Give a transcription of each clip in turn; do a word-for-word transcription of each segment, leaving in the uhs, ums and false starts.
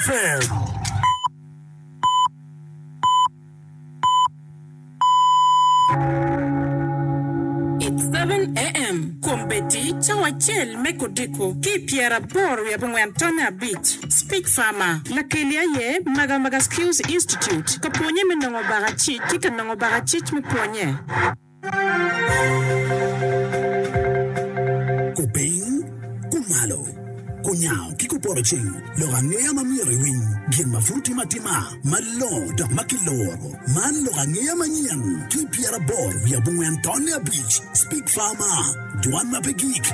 F M. It's seven a m Kumbeti chawachel mekodiko ki Pierre Bor ya bungwe Antonia Beach. Speak Farmer. Lakelia ye maga maga Skills Institute. Kaponye menongo bagachi tika nongo bagachi mponye. Kuping, kumalo, kunyao, kikuporoching, logangea mamiri wing, bien mafuti matima, malo, dak makiloro, man logangea manyan, ki Pierre Bor ya bungwe Antonia Beach. Speak Farmer, Juan Mapegik.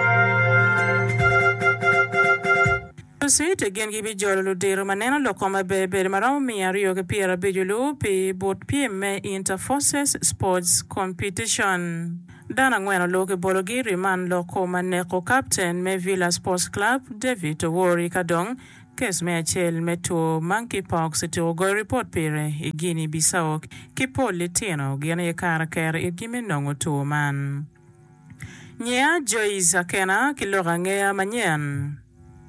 Sweet again give jolo dero manena lokoma bebe maro mi ario ke Pierre Bejulu pe bot P M Interforces Sports Competition. Dana ngweno loke bologi riman lokoma neko captain me Villa Sports Club David Wori Kadong kes me achel meto Monkey Pox to go report pere igini Bissau kipo letino gene kara kere igimi nongo to man. Nya Joyce Akena kilorangea manyen.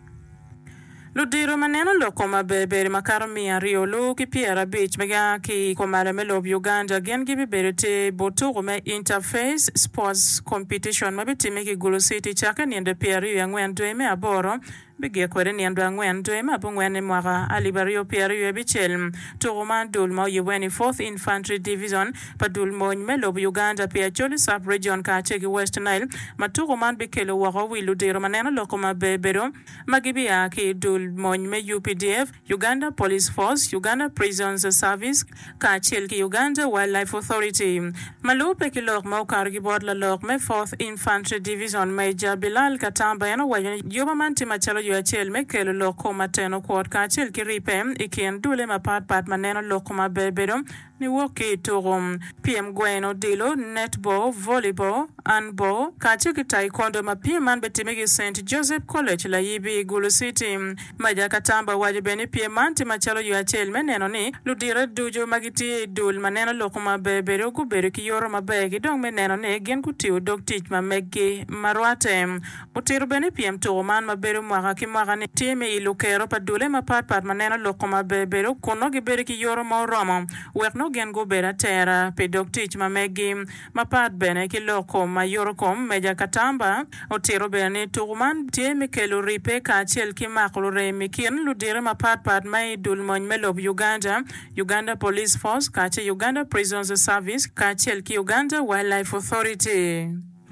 Ludiro maneno lokoma bebe makaro mi ario lo ki Pierre Beach mega ki komara melo Uganda gen gibi berete boto me Interface Sports Competition mabiti meki Gulu City chaka niende Pierre yangwen me aboro bege kwere niendo angwen dweme abungwene mwaka alibario Pierre Bichel Turuma Dulmo Yuweni fourth Infantry Division padulmo melo Uganda pia Choli Sub Region ka cheki West Nile Maturuma bikelo wako wilu diro maneno lokoma bebero magibia ki dulmo me U P D F Uganda Police Force Uganda Prisons Service ka chelki Uganda Wildlife Authority malupe ki lok mo kargi bodla lok me fourth Infantry Division Major Bilal Katamba yana wayo yuba manti machalo yu achel mekelo loko mateno kwot ka achel kiripem ikien dule mapat pat maneno loko mabebedo ni woki turum P M Gweno Dilo netball volleyball handball ka chiki taekwondo ma P M man betimegi Saint Joseph College la yibi Gulu City maja Katamba wajibeni P M manti machalo yu achel meneno ni ludira dujo magiti dul maneno loko mabebedo kuberi ki yoro mabegi dong meneno ni gen kutiu dog teach ma megi marwate utiru beni P M turuman mabedo mwaka ki mwaka ni time ilukero pa dule mapat pat maneno loko mabebedo kuno giberi ki yoro mauroma wekno gen go bera tera pe dog teach ma megi mapat bene ki loko ma yoro kom meja Katamba utiru beni turuman time kelu ripe ka chel ki maklu re mikin ludire mapat pat mai dul mon melob Uganda Uganda Police Force ka che Uganda Prisons Service ka chel ki Uganda Wildlife Authority.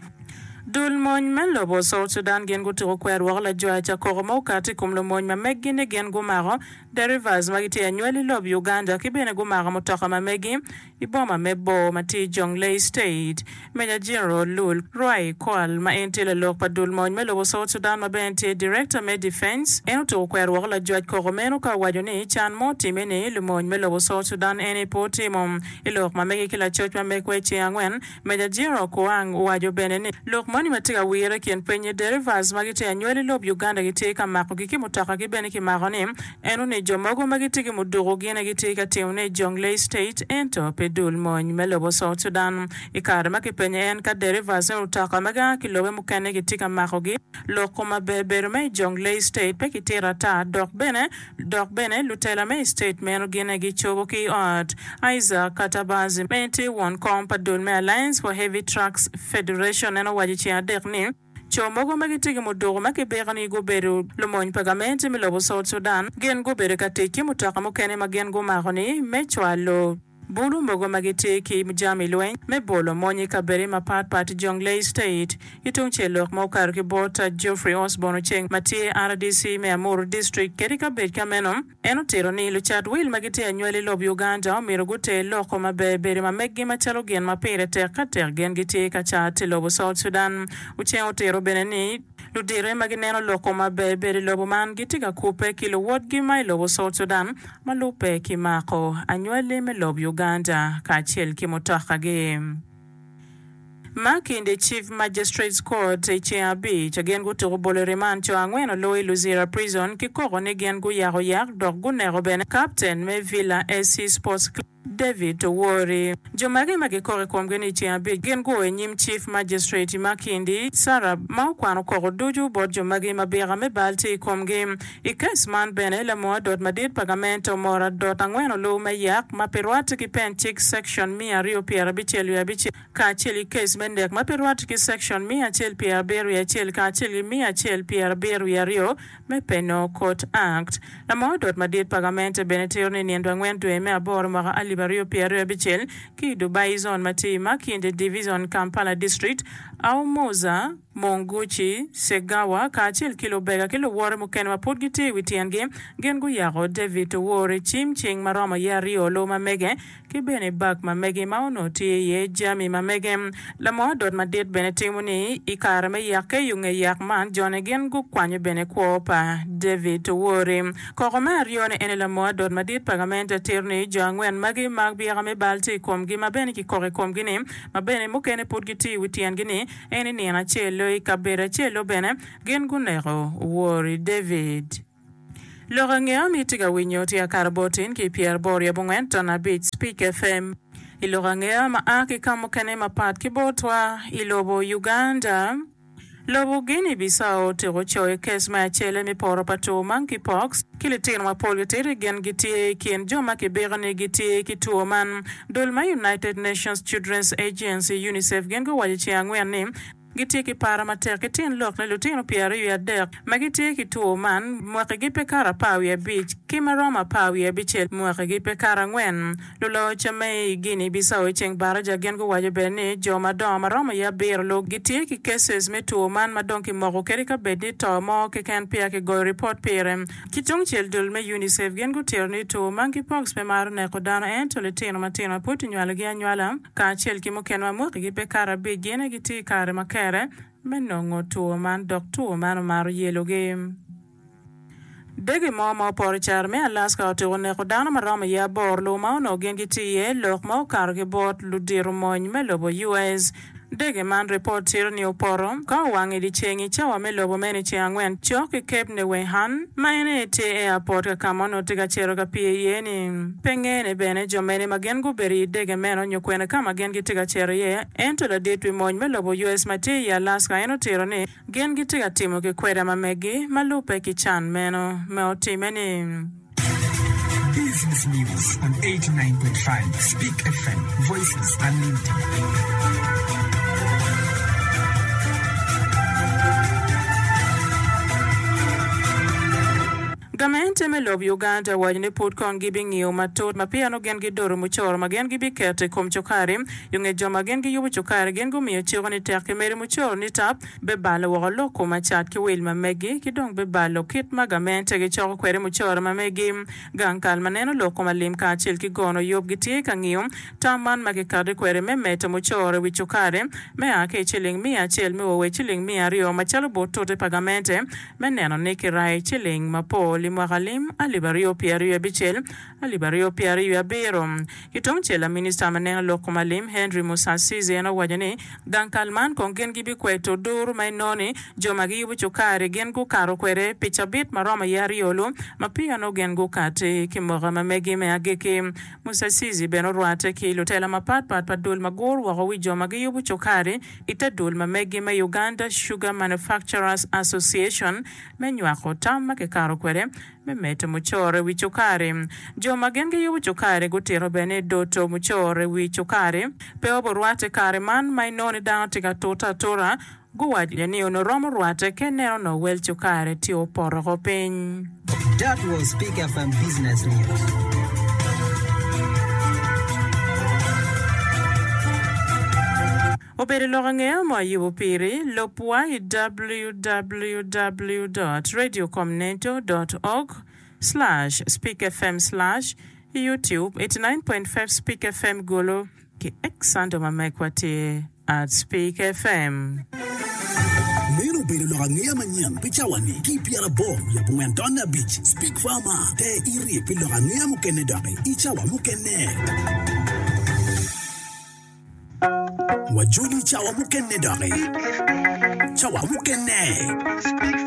Dul mon men lobo South Sudan gen go to kwer wala joa cha koromo kati kumlo mon ma megi ne gen go maro derivas magiti annually lob Uganda kibene go maro motoka ma megi iboma mebo mati Jonglei State Major General Lul Roy Kwal ma entele lok pa dul mon men lobo South Sudan ma bente Director me Defense eno to kwer wala joa koromeno ka wajone chan mo timene le mon men lobo South Sudan ene potimum ilok ma megi kila church ma mekwe chiangwen Major General Kwang wajo benene lok moni matiga wira kien penye derivas magite annually lob Uganda giteka mako giki mutaka gibene ki magone eno ne jomogo magitiki mudugo gene giteka teune Jonglei State ento pedul mon melobo South Sudan ikara makipenye en ka derivas utaka maga kilowe mukane gitika mako gi loko mabebero me Jonglei State pe kitera ta dok bene dok bene lutela me state meno gene gichobo ki art Isaac Katabazi twenty one kompa dul me Alliance for Heavy Trucks Federation eno wajichi adekni chomogo magitigi mudogo makibegani goberu lumon pagamenti milobo South Sudan gen gobere kateki mutaka mukene magen go magoni mechwalo Bulu mogo magite ki mjami lwen me bolo monyi kabere mapat pat Jonglei State itung chelok mokar ki bota Geoffrey Osborne cheng mati R D C me Amuru District kerika bet kamenom eno tero ni luchat will magite annually lob Uganda miro gute loko mabebere mamegi machalo gen mapere ter kater gen gite kachate lobo South Sudan uche otero beneni ludire magineno loko mabebere lobo man gitiga kupe kilo wot gi mai lobo South Sudan malupe ki mako annually me lob Uganda kachiel kimotaka game. Makinde Chief Magistrates Court H A B chagen go to bolereman cho angweno loy Luzira Prison ki koro ne gen go yaro yak dog go nero ben Captain me Villa S C Sports Club David Owori. Jomagi magi kore komgeni chia be gen go enyim Chief Magistrate Makindi Sarah Maukwano koro duju bod jomagi mabira me balti komgim. Ikes man bene la moa dot madid pagamento mora dot angweno lo mayak maperwati ki pen chik section mi ario piera bichelu ya bichi ka chili case mendek maperwati ki section mi achel piera beru ya chel ka chili mi achel piera beru ya rio me peno court act. La moa dot madid pagamento bene teorni niendo angwen tu eme abor mara alibario piera bichel ki Dubai zone mati Makindi division Kampala district au Moza Monguchi Segawa ka achel kilo bega kilo wore muken mapudgiti witiange gengu yaro David Owori chim ching maroma ya rio lo mamege ki bene bak mamege maono ti ye jami mamege la mo dot madit bene timuni ikarame yake yunge yak man jone gengu kwanye bene kwopa David Owori koroma rio ne ene la mo dot madit pagamenta tirni jangwen magi mag biagame balti komgi mabene ki kore komgi ne mabene mukene pudgiti witiange ne ene ni na chelo ikabera chelo bene gengu nero Owori David. Lorangea mitiga winyoti ya karbotin ki Pierre Boria Bungwento na Beach Speak F M. Ilorangea maaki kamukene mapat kibotwa ilobo Uganda. Lobo Guinea Bissau tero choe kes ma chele mi poro pato monkeypox kilitin ma polgetiri gen gitie kien joma ke berane gitie kituo man dolma United Nations Children's Agency UNICEF gen go wajichi angwene gitie ki para mater kitin lok na lutino piari ya dek magitie ki tuo man mwaka gipe kara pawi ya beach kima roma pawi ya bichel mwaka gipe kara ngwen lulo chame Guinea Bissau cheng baraja gen go waje bene jo madoma roma ya bir lo gitie ki cases me tuo man madon ki moko kerika bedi to mo ke ken pia ke go report pere kitong chel dul me UNICEF gen go terni to monkeypox me mar ne kodana ento letino matino puti nywala gi nywala ka chel ki mo ken ma mwaka gipe kara be gene gitie kare makere menongo tuo man dok tuo man mar yellow game. Degi mama por charme Alaska to ne kodana marama ya bor lo ma no gengi tie lok ma karge bot ludiro moñ melobo U S. Dege man report here ni oporo ka wangi di chengi chawa melobo meni chiangwen choki kep ne wehan maene te airport ka mono tiga chero ka pie yeni pengene bene jomene magen go beri dege meno nyokwene kama gen gi tiga chero ye ento la detwi moñ melobo U S mate ya Alaska eno tero ne gen gi tiga timo ke kweda mamegi malupe ki chan meno me otimeni. Business News on eighty-nine point five Speak F M. Voices Unlimited. Gamente me lob Uganda wajne put kon gibing yo matot mapiano gen gi doro muchor magen gi bikete kom chokare yunge joma gen gi yubu chokare gen go miyo chiro ni tek mere muchor ni tap be balo wo loko machat ki wil mamegi ki dong be balo kit magamente gi choko kwere muchor mamegi gankal maneno loko malim ka chil ki gono yob gi tie kangiyo taman magi kade kwere me meta muchor wi chokare me ake chiling mi achel me wo chiling mi ario machalo botote pagamente meneno neki rai chiling mapol Mwagalim alibario piari ya bichel alibario piari ya biro kitong chela minister manena loko malim Henry Musasizi na wajane gankalman kongen gibi kweto duru mainoni jomagi yubu chukare gen gu karo kwere pichabit maroma yari yolo mapia no gen gu kate kimoga mamegi me ageke Musasizi beno ruate ki lutela mapat pat pat dul magur wagawi jomagi yubu chukare ita dul mamegi me Uganda Sugar Manufacturers Association menyuako tam make karo kwere me mete muchore wi chokare joma genge yu chokare gutero bene doto muchore wi chokare pe oborwate kare man mainoni dante ga tota tora guwaje ni ono romo rwate kenero no wel chokare ti oporo go piny. That was Speak F M Business News. Opere lorangea mo yibo piri lopwa i w w w dot radio comneto dot org slash speakfm slash YouTube eighty-nine point five Speak F M golo ki exando mamekwati at Speak F M. Nero pere lorangea manyan pichawani ki piara bom ya Bungwentona Beach Speak Farmer te iri pi lorangea mukene dake ichawa mukene Wajuli chawa mukene dake chawa mukene